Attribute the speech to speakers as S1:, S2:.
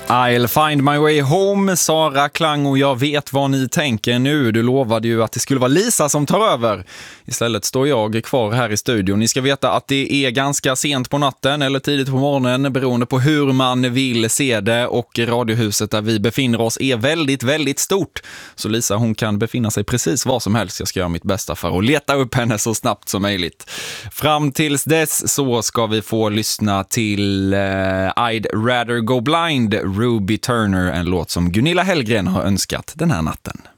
S1: I'll find my way home, Sara Klang, och jag vet vad ni tänker nu. Du lovade ju att det skulle vara Lisa som tar över. Istället står jag kvar här i studion. Ni ska veta att det är ganska sent på natten eller tidigt på morgonen beroende på hur man vill se det, och radiohuset där vi befinner oss är väldigt, väldigt stort. Så Lisa, hon kan befinna sig precis var som helst. Jag ska göra mitt bästa för att leta upp henne så snabbt som möjligt. Fram tills dess så ska vi få lyssna till I'd rather go blind, Ruby Turner, en låt som Gunilla Hellgren har önskat den här natten.